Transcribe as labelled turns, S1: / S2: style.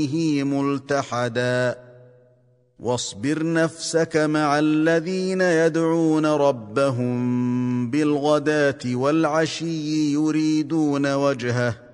S1: ملتحدا واصبر نفسك مع الذين يدعون ربهم بالغداة والعشي يريدون وجهه